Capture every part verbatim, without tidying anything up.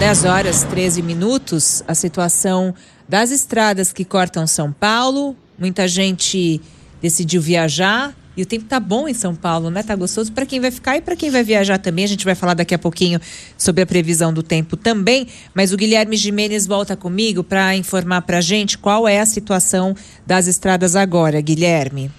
dez horas, treze minutos, a situação das estradas que cortam São Paulo. Muita gente decidiu viajar e o tempo tá bom em São Paulo, né? Tá gostoso para quem vai ficar e para quem vai viajar também. A gente vai falar daqui a pouquinho sobre a previsão do tempo também, mas o Guilherme Gimenez volta comigo para informar pra gente qual é a situação das estradas agora, Guilherme.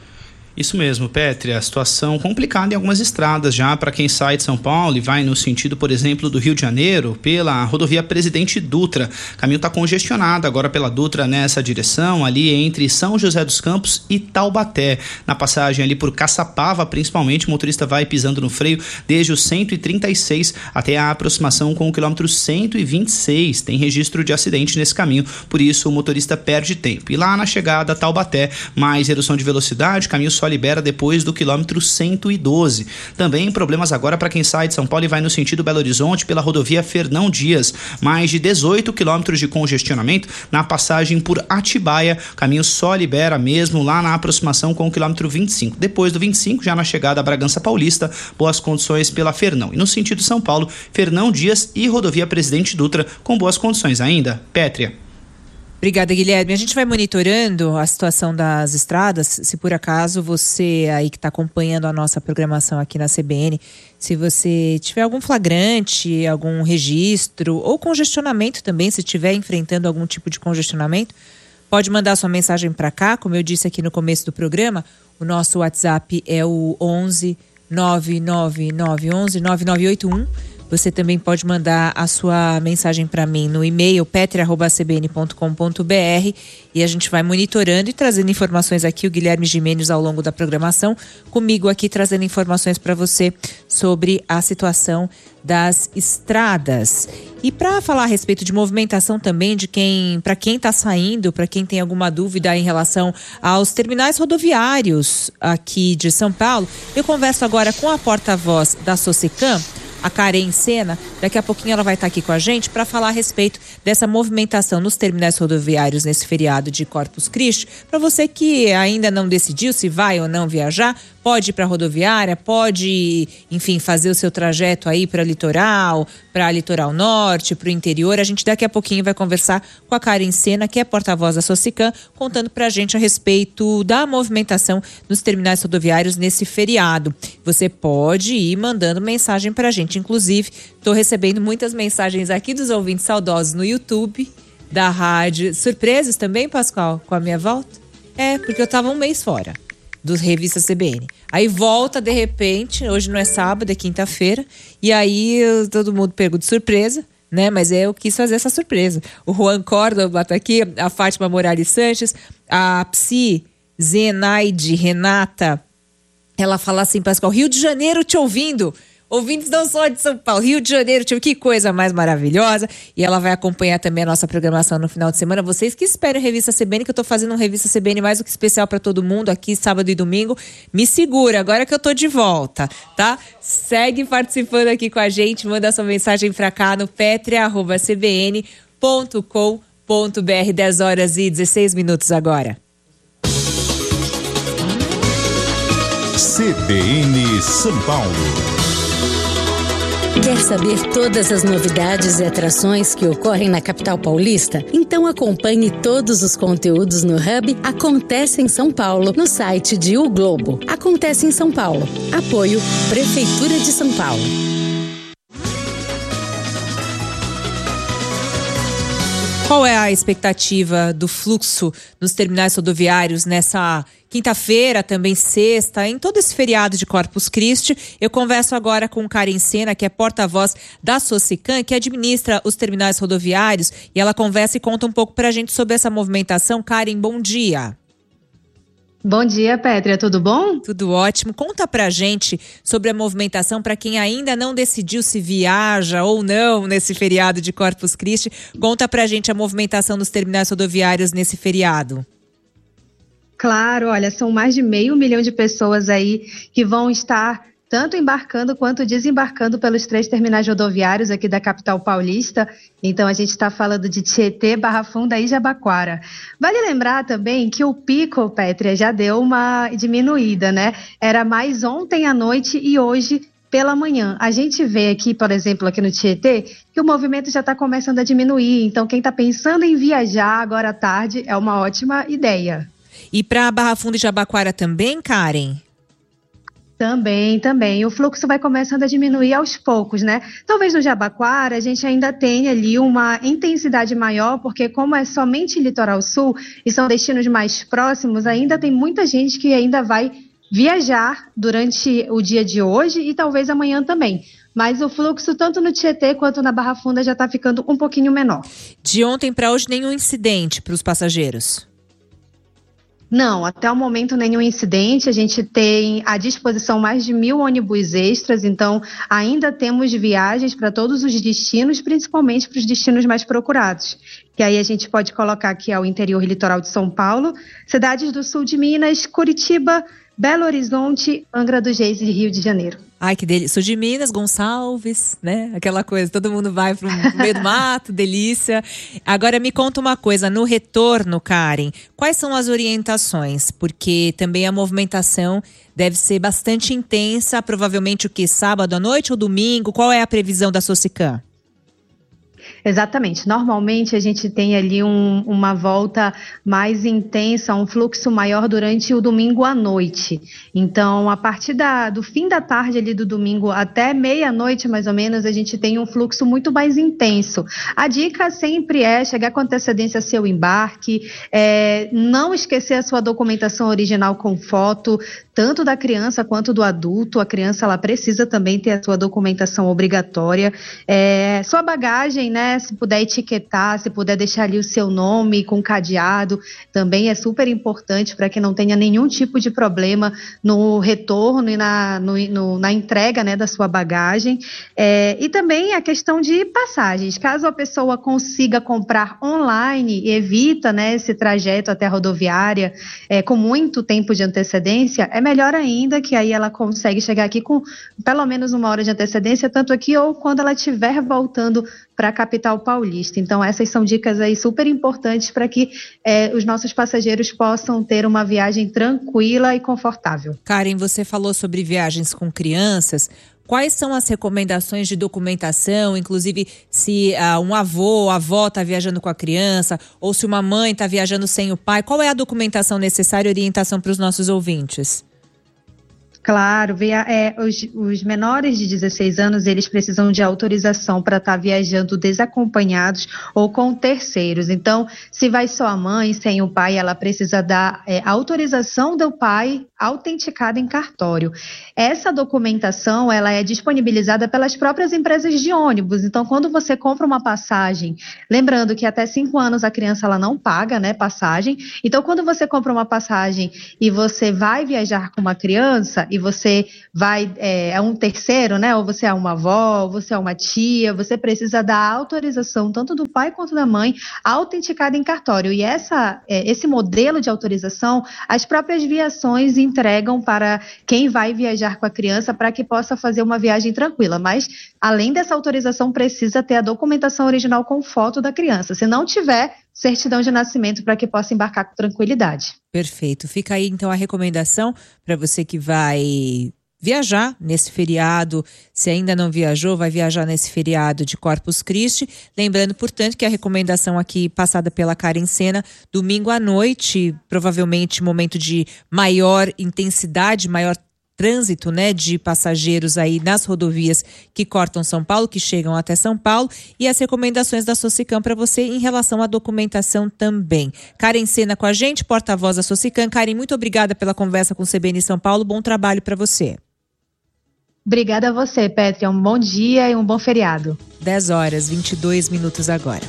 Isso mesmo, Pétria, situação complicada em algumas estradas já para quem sai de São Paulo e vai no sentido, por exemplo, do Rio de Janeiro, pela rodovia Presidente Dutra. O caminho está congestionado agora pela Dutra nessa direção, ali entre São José dos Campos e Taubaté. Na passagem ali por Caçapava, principalmente, o motorista vai pisando no freio desde o cento e trinta e seis até a aproximação com o quilômetro cento e vinte e seis. Tem registro de acidente nesse caminho, por isso o motorista perde tempo. E lá na chegada a Taubaté, mais redução de velocidade, caminho só libera depois do quilômetro cento e doze. Também problemas agora para quem sai de São Paulo e vai no sentido Belo Horizonte pela rodovia Fernão Dias. Mais de dezoito quilômetros de congestionamento na passagem por Atibaia. Caminho só libera mesmo lá na aproximação com o quilômetro vinte e cinco. Depois do vinte e cinco, já na chegada a Bragança Paulista, boas condições pela Fernão. E no sentido São Paulo, Fernão Dias e rodovia Presidente Dutra com boas condições ainda. Pétria. Obrigada, Guilherme. A gente vai monitorando a situação das estradas. Se por acaso você aí que está acompanhando a nossa programação aqui na C B N, se você tiver algum flagrante, algum registro ou congestionamento também, se estiver enfrentando algum tipo de congestionamento, pode mandar sua mensagem para cá. Como eu disse aqui no começo do programa, o nosso WhatsApp é o onze nove nove nove um um nove nove oito um. Você também pode mandar a sua mensagem para mim no e-mail petria arroba c b n ponto com ponto b r e a gente vai monitorando e trazendo informações aqui. O Guilherme Gimenez ao longo da programação, comigo aqui trazendo informações para você sobre a situação das estradas. E para falar a respeito de movimentação também de quem, para quem está saindo, para quem tem alguma dúvida em relação aos terminais rodoviários aqui de São Paulo, eu converso agora com a porta-voz da Socecam, a Karen Sena. Daqui a pouquinho ela vai estar aqui com a gente para falar a respeito dessa movimentação nos terminais rodoviários nesse feriado de Corpus Christi. Para você que ainda não decidiu se vai ou não viajar, pode ir para a rodoviária, pode, enfim, fazer o seu trajeto aí para litoral, para litoral norte, para o interior. A gente daqui a pouquinho vai conversar com a Karen Sena, que é porta-voz da Socecam, contando para a gente a respeito da movimentação nos terminais rodoviários nesse feriado. Você pode ir mandando mensagem para a gente. Inclusive, estou recebendo muitas mensagens aqui dos ouvintes saudosos no YouTube da rádio. Surpresos também, Pascoal, com a minha volta? É, porque eu estava um mês fora dos Revista C B N. Aí volta de repente, hoje não é sábado, é quinta-feira, e aí todo mundo pegou de surpresa, né? Mas eu quis fazer essa surpresa. O Juan Córdoba tá aqui, a Fátima Morales Sanches, a Psi Zenaide Renata, ela fala assim, Pascoal, Rio de Janeiro te ouvindo. Ouvintes não só de São Paulo, Rio de Janeiro, que coisa mais maravilhosa. E ela vai acompanhar também a nossa programação no final de semana. Vocês que esperam a Revista C B N, que eu tô fazendo uma Revista C B N mais do que especial para todo mundo aqui, sábado e domingo. Me segura, agora que eu tô de volta, tá? Segue participando aqui com a gente, manda sua mensagem pra cá no petria arroba c b n ponto com ponto b r. dez horas e dezesseis minutos agora. C B N São Paulo. Quer saber todas as novidades e atrações que ocorrem na capital paulista? Então acompanhe todos os conteúdos no Hub Acontece em São Paulo, no site de O Globo. Acontece em São Paulo. Apoio Prefeitura de São Paulo. Qual é a expectativa do fluxo nos terminais rodoviários nessa quinta-feira, também sexta, em todo esse feriado de Corpus Christi? Eu converso agora com Karen Sena, que é porta-voz da Socecam, que administra os terminais rodoviários, e ela conversa e conta um pouco pra gente sobre essa movimentação. Karen, bom dia. Bom dia, Pétria, tudo bom? Tudo ótimo. Conta pra gente sobre a movimentação para quem ainda não decidiu se viaja ou não nesse feriado de Corpus Christi. Conta pra gente a movimentação nos terminais rodoviários nesse feriado. Claro, olha, são mais de meio milhão de pessoas aí que vão estar tanto embarcando quanto desembarcando pelos três terminais rodoviários aqui da capital paulista. Então a gente está falando de Tietê, Barra Funda e Jabaquara. Vale lembrar também que o pico, Pétria, já deu uma diminuída, né? Era mais ontem à noite e hoje pela manhã. A gente vê aqui, por exemplo, aqui no Tietê, que o movimento já está começando a diminuir. Então, quem está pensando em viajar agora à tarde é uma ótima ideia. E para Barra Funda e Jabaquara também, Karen? Também, também. O fluxo vai começando a diminuir aos poucos, né? Talvez no Jabaquara a gente ainda tenha ali uma intensidade maior, porque como é somente litoral sul e são destinos mais próximos, ainda tem muita gente que ainda vai viajar durante o dia de hoje e talvez amanhã também. Mas o fluxo, tanto no Tietê quanto na Barra Funda, já está ficando um pouquinho menor. De ontem para hoje, nenhum incidente para os passageiros? Não, até o momento nenhum incidente. A gente tem à disposição mais de mil ônibus extras, então ainda temos viagens para todos os destinos, principalmente para os destinos mais procurados. Que aí a gente pode colocar aqui ao interior litoral de São Paulo, cidades do sul de Minas, Curitiba, Belo Horizonte, Angra dos Reis e Rio de Janeiro. Ai, que delícia. Sul de Minas, Gonçalves, né? Aquela coisa, todo mundo vai pro meio do mato, delícia. Agora me conta uma coisa, no retorno, Karen, quais são as orientações? Porque também a movimentação deve ser bastante intensa, provavelmente o que? Sábado à noite ou domingo? Qual é a previsão da Socicam? Exatamente. Normalmente a gente tem ali um, uma volta mais intensa, um fluxo maior durante o domingo à noite. Então, a partir da, do fim da tarde ali do domingo até meia-noite, mais ou menos, a gente tem um fluxo muito mais intenso. A dica sempre é chegar com antecedência ao seu embarque, é, não esquecer a sua documentação original com foto, tanto da criança quanto do adulto. A criança ela precisa também ter a sua documentação obrigatória. É, sua bagagem, né? Se puder etiquetar, se puder deixar ali o seu nome com cadeado, também é super importante para que não tenha nenhum tipo de problema no retorno e na, no, no, na entrega, né, da sua bagagem. É, e também a questão de passagens. Caso a pessoa consiga comprar online e evita, né, esse trajeto até a rodoviária é, com muito tempo de antecedência, é melhor ainda, que aí ela consegue chegar aqui com pelo menos uma hora de antecedência, tanto aqui ou quando ela estiver voltando para a capital paulista. Então, essas são dicas aí super importantes para que eh, os nossos passageiros possam ter uma viagem tranquila e confortável. Karen, você falou sobre viagens com crianças. Quais são as recomendações de documentação, inclusive se uh, um avô ou avó está viajando com a criança, ou se uma mãe está viajando sem o pai? Qual é a documentação necessária e orientação para os nossos ouvintes? Claro, é, os, os menores de dezesseis anos, eles precisam de autorização para estar viajando desacompanhados ou com terceiros. Então, se vai só a mãe, sem o pai, ela precisa dar é, autorização do pai autenticada em cartório. Essa documentação, ela é disponibilizada pelas próprias empresas de ônibus. Então, quando você compra uma passagem, lembrando que até cinco anos a criança ela não paga, né, passagem. Então, quando você compra uma passagem e você vai viajar com uma criança, e você vai, é, é um terceiro, né? Ou você é uma avó, ou você é uma tia, você precisa da autorização tanto do pai quanto da mãe autenticada em cartório. E essa, é, esse modelo de autorização, as próprias viações entregam para quem vai viajar com a criança para que possa fazer uma viagem tranquila. Mas, além dessa autorização, precisa ter a documentação original com foto da criança. Se não tiver, certidão de nascimento para que possa embarcar com tranquilidade. Perfeito. Fica aí então a recomendação para você que vai viajar nesse feriado. Se ainda não viajou, vai viajar nesse feriado de Corpus Christi. Lembrando, portanto, que a recomendação aqui passada pela Karen Sena, domingo à noite, provavelmente momento de maior intensidade, maior trânsito, né, de passageiros aí nas rodovias que cortam São Paulo, que chegam até São Paulo, e as recomendações da Socicam para você em relação à documentação também. Karen Sena com a gente, porta-voz da Socicam. Karen, muito obrigada pela conversa com o C B N São Paulo, bom trabalho para você. Obrigada a você, Pétria, um bom dia e um bom feriado. dez horas, vinte e dois minutos agora.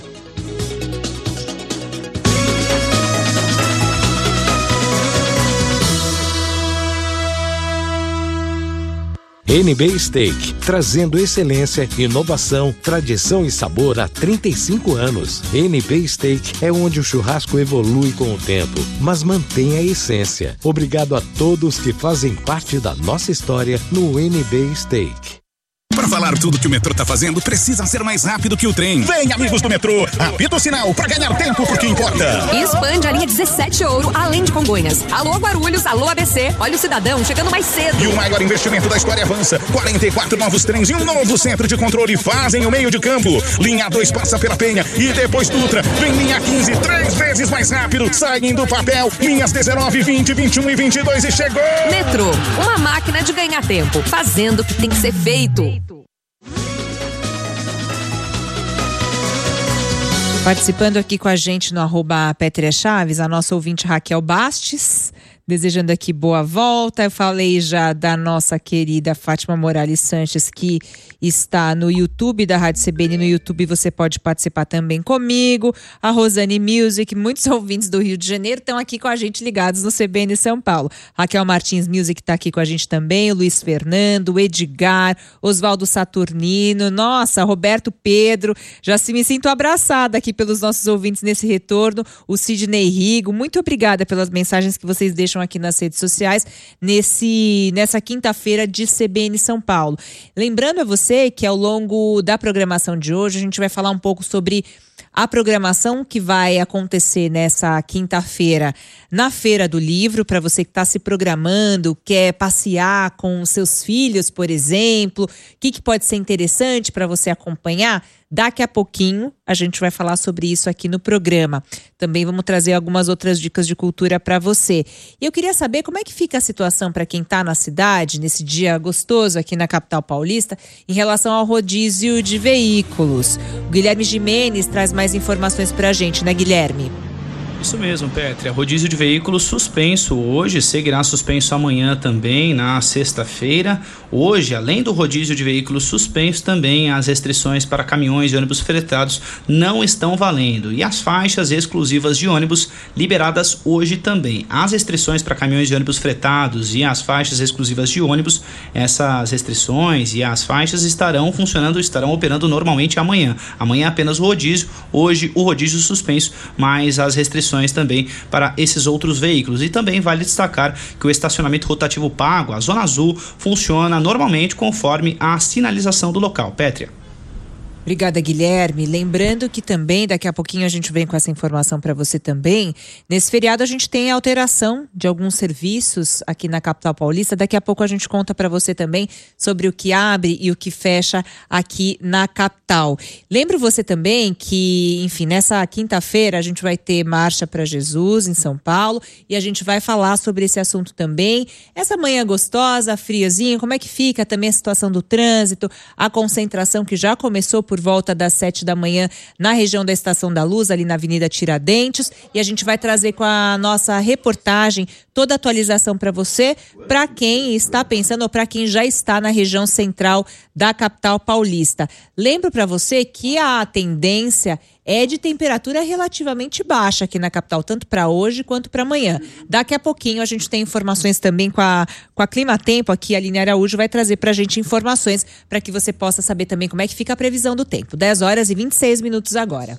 N B Steak, trazendo excelência, inovação, tradição e sabor há trinta e cinco anos. N B Steak é onde o churrasco evolui com o tempo, mas mantém a essência. Obrigado a todos que fazem parte da nossa história no N B Steak. Para falar falar tudo que o metrô tá fazendo, precisa ser mais rápido que o trem. Vem, amigos do metrô, apita o sinal pra ganhar tempo porque importa. E expande a linha dezessete Ouro, além de Congonhas. Alô Guarulhos, alô A B C, olha o cidadão chegando mais cedo. E o maior investimento da história avança. quarenta e quatro novos trens e um novo centro de controle fazem o meio de campo. Linha dois passa pela Penha e depois Dutra. Vem linha quinze, três vezes mais rápido. Saem do papel, linhas dezenove, vinte, vinte e um e vinte e dois e chegou. Metrô, uma máquina de ganhar tempo, fazendo o que tem que ser feito. Participando aqui com a gente no arroba Pétria Chaves, a nossa ouvinte Raquel Bastes, desejando aqui boa volta. Eu falei já da nossa querida Fátima Morales Sanches, que está no YouTube da Rádio C B N. No YouTube você pode participar também comigo. A Rosane Music, muitos ouvintes do Rio de Janeiro estão aqui com a gente ligados no C B N São Paulo. Raquel Martins Music está aqui com a gente também, o Luiz Fernando, o Edgar, Oswaldo Saturnino, nossa, Roberto Pedro. Já se me sinto abraçada aqui pelos nossos ouvintes nesse retorno. O Sidney Rigo, muito obrigada pelas mensagens que vocês deixam aqui nas redes sociais nesse, nessa quinta-feira de C B N São Paulo. Lembrando a você que ao longo da programação de hoje a gente vai falar um pouco sobre a programação que vai acontecer nessa quinta-feira na Feira do Livro, para você que está se programando, quer passear com seus filhos, por exemplo, o que, que pode ser interessante para você acompanhar. Daqui a pouquinho a gente vai falar sobre isso aqui no programa. Também vamos trazer algumas outras dicas de cultura para você. E eu queria saber como é que fica a situação para quem está na cidade, nesse dia gostoso aqui na capital paulista, em relação ao rodízio de veículos. O Guilherme Gimenez traz mais informações para a gente, né, Guilherme? Isso mesmo, Pétria. Rodízio de veículos suspenso hoje, seguirá suspenso amanhã também, na sexta-feira. Hoje, além do rodízio de veículos suspenso, também as restrições para caminhões e ônibus fretados não estão valendo. E as faixas exclusivas de ônibus liberadas hoje também. As restrições para caminhões e ônibus fretados e as faixas exclusivas de ônibus, essas restrições e as faixas estarão funcionando, estarão operando normalmente amanhã. Amanhã apenas o rodízio, hoje o rodízio suspenso, mas as restrições também para esses outros veículos. E também vale destacar que o estacionamento rotativo pago, a Zona Azul, funciona normalmente conforme a sinalização do local. Pétria. Obrigada, Guilherme. Lembrando que também, daqui a pouquinho a gente vem com essa informação para você também. Nesse feriado a gente tem alteração de alguns serviços aqui na capital paulista. Daqui a pouco a gente conta para você também sobre o que abre e o que fecha aqui na capital. Lembro você também que, enfim, nessa quinta-feira a gente vai ter Marcha para Jesus em São Paulo e a gente vai falar sobre esse assunto também. Essa manhã gostosa, friozinho, como é que fica também a situação do trânsito, a concentração que já começou por por volta das sete da manhã na região da Estação da Luz, ali na Avenida Tiradentes, e a gente vai trazer com a nossa reportagem toda a atualização para você, para quem está pensando ou para quem já está na região central da capital paulista. Lembro para você que a tendência é de temperatura relativamente baixa aqui na capital, tanto para hoje quanto para amanhã. Daqui a pouquinho a gente tem informações também com a, com a Climatempo, aqui a Aline Araújo vai trazer para a gente informações para que você possa saber também como é que fica a previsão do tempo. dez horas e vinte e seis minutos agora.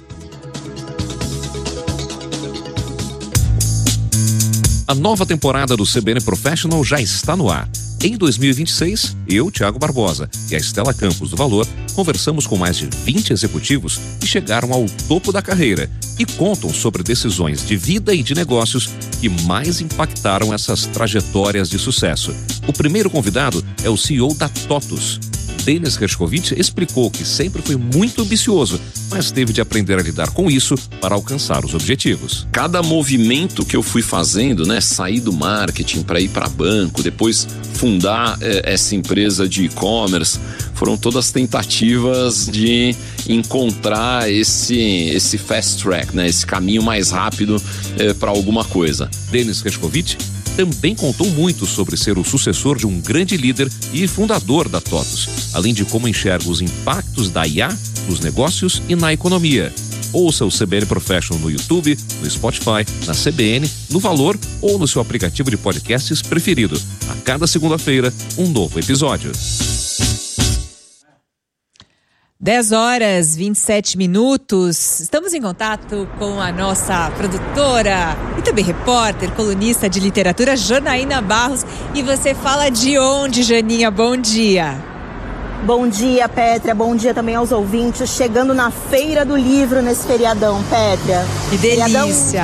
A nova temporada do C B N Professional já está no ar. Em dois mil e vinte e seis, eu, Thiago Barbosa e a Estela Campos do Valor conversamos com mais de vinte executivos que chegaram ao topo da carreira e contam sobre decisões de vida e de negócios que mais impactaram essas trajetórias de sucesso. O primeiro convidado é o C E O da TOTUS. Denis Hershkovich explicou que sempre foi muito ambicioso, mas teve de aprender a lidar com isso para alcançar os objetivos. Cada movimento que eu fui fazendo, né, sair do marketing para ir para banco, depois fundar eh, essa empresa de e-commerce, foram todas tentativas de encontrar esse, esse fast track, né, esse caminho mais rápido eh, para alguma coisa. Denis Hershkovich também contou muito sobre ser o sucessor de um grande líder e fundador da TOTUS, além de como enxerga os impactos da I A nos negócios e na economia. Ouça o C B N Professional no YouTube, no Spotify, na C B N, no Valor ou no seu aplicativo de podcasts preferido. A cada segunda-feira, um novo episódio. dez horas e vinte e sete minutos. Estamos em contato com a nossa produtora e também repórter, colunista de literatura, Janaína Barros. E você fala de onde, Janinha? Bom dia. Bom dia, Pétria. Bom dia também aos ouvintes. Chegando na Feira do Livro nesse feriadão, Pétria. Que delícia!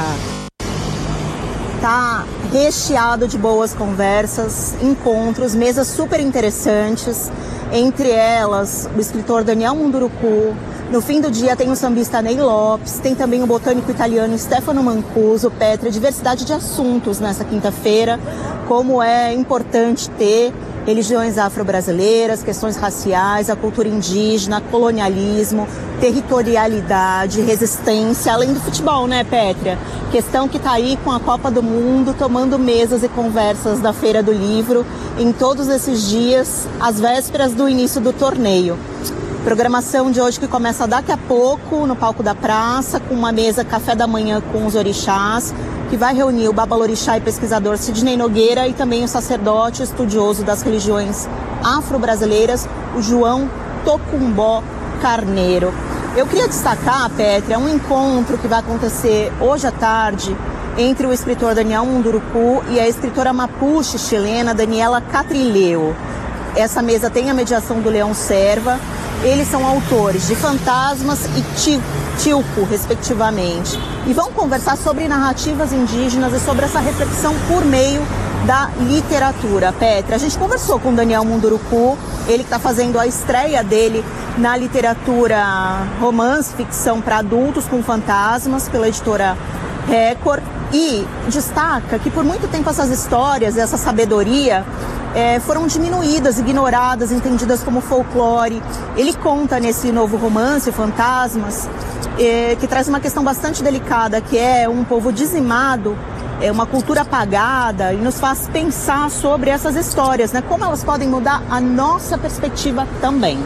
Tá recheado de boas conversas, encontros, mesas super interessantes. Entre elas, o escritor Daniel Munduruku. No fim do dia tem o sambista Ney Lopes, tem também o botânico italiano Stefano Mancuso. Pétria, diversidade de assuntos nessa quinta-feira, como é importante ter religiões afro-brasileiras, questões raciais, a cultura indígena, colonialismo, territorialidade, resistência, além do futebol, né, Pétria? Questão que está aí com a Copa do Mundo, tomando mesas e conversas da Feira do Livro em todos esses dias, às vésperas do início do torneio. Programação de hoje que começa daqui a pouco no palco da praça, com uma mesa café da manhã com os orixás, que vai reunir o babalorixá e pesquisador Sidney Nogueira e também o sacerdote estudioso das religiões afro-brasileiras, o João Tocumbó Carneiro. Eu queria destacar, Pétria, um encontro que vai acontecer hoje à tarde entre o escritor Daniel Munduruku e a escritora mapuche chilena Daniela Catrileo. Essa mesa tem a mediação do Leão Serva. Eles são autores de Fantasmas e Tilco, respectivamente. E vão conversar sobre narrativas indígenas e sobre essa reflexão por meio da literatura. Pétria, a gente conversou com o Daniel Munduruku, ele que está fazendo a estreia dele na literatura romance, ficção para adultos com fantasmas, pela editora Record, e destaca que por muito tempo essas histórias, essa sabedoria, É, foram diminuídas, ignoradas, entendidas como folclore. Ele conta nesse novo romance, Fantasmas, é, que traz uma questão bastante delicada, que é um povo dizimado, é uma cultura apagada, e nos faz pensar sobre essas histórias, né? Como elas podem mudar a nossa perspectiva também.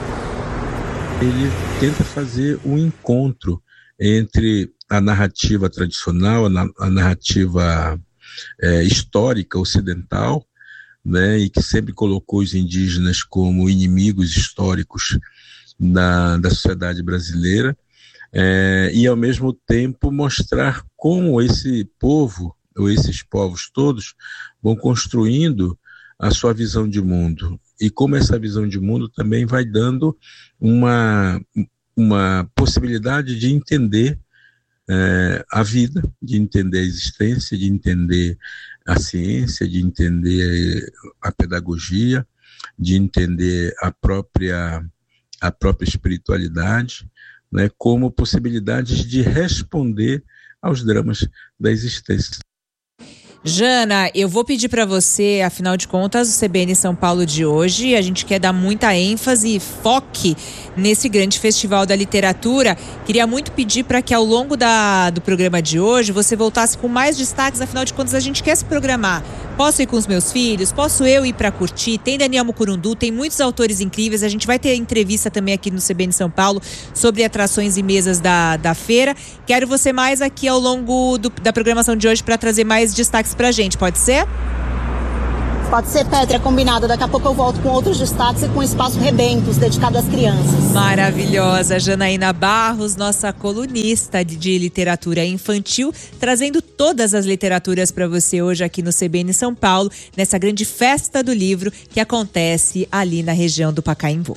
Ele tenta fazer um encontro entre a narrativa tradicional, a, na, a narrativa é, histórica ocidental, né, e que sempre colocou os indígenas como inimigos históricos da, da sociedade brasileira, é, e ao mesmo tempo mostrar como esse povo, ou esses povos todos, vão construindo a sua visão de mundo, e como essa visão de mundo também vai dando uma, uma possibilidade de entender é, a vida, de entender a existência, de entender a ciência, de entender a pedagogia, de entender a própria, a própria espiritualidade, né, como possibilidades de responder aos dramas da existência. Jana, eu vou pedir para você, afinal de contas, o C B N São Paulo de hoje, a gente quer dar muita ênfase e foque nesse grande festival da literatura. Queria muito pedir para que ao longo da, do programa de hoje você voltasse com mais destaques, afinal de contas a gente quer se programar. Posso ir com os meus filhos? Posso eu ir para curtir? Tem Daniel Mucurundu, tem muitos autores incríveis. A gente vai ter entrevista também aqui no C B N São Paulo sobre atrações e mesas da, da feira. Quero você mais aqui ao longo do, da programação de hoje para trazer mais destaques pra gente, pode ser? Pode ser, Pétria, combinado. Daqui a pouco eu volto com outros destaques e com o Espaço Rebentos, dedicado às crianças. Maravilhosa. Janaína Barros, nossa colunista de, de literatura infantil, trazendo todas as literaturas para você hoje aqui no C B N São Paulo, nessa grande festa do livro que acontece ali na região do Pacaembu.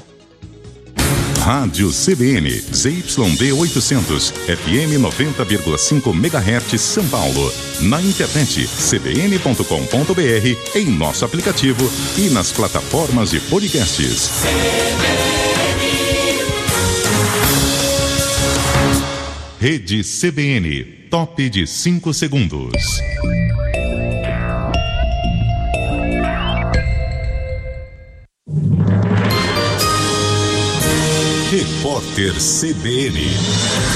Rádio C B N, Z Y D oitocentos, F M noventa vírgula cinco megahertz São Paulo. Na internet, c b n ponto com ponto b r, em nosso aplicativo e nas plataformas de podcasts. Rede C B N, top de cinco segundos. Repórter C B N.